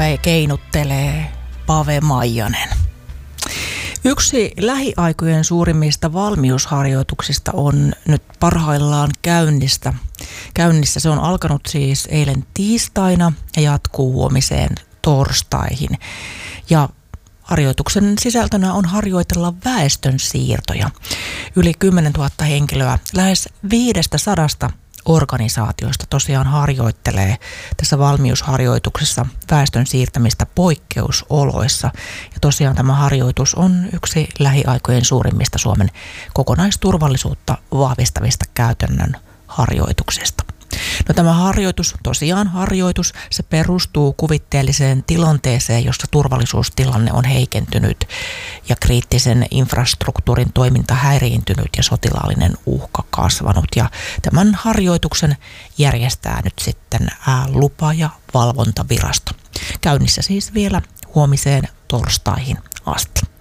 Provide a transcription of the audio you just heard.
keinuttelee Pave Maijanen. Yksi lähiaikojen suurimmista valmiusharjoituksista on nyt parhaillaan käynnissä. Se on alkanut siis eilen tiistaina ja jatkuu huomiseen torstaihin. Ja harjoituksen sisältönä on harjoitella väestön siirtoja. Yli 10 000 henkilöä lähes 500 organisaatioista tosiaan harjoittelee tässä valmiusharjoituksessa väestön siirtämistä poikkeusoloissa. Ja tosiaan tämä harjoitus on yksi lähiaikojen suurimmista Suomen kokonaisturvallisuutta vahvistavista käytännön harjoituksista. No tämä harjoitus, se perustuu kuvitteelliseen tilanteeseen, jossa turvallisuustilanne on heikentynyt ja kriittisen infrastruktuurin toiminta häiriintynyt ja sotilaallinen uhka kasvanut. Ja tämän harjoituksen järjestää nyt sitten lupa- ja valvontavirasto. Käynnissä siis vielä huomiseen torstaihin asti.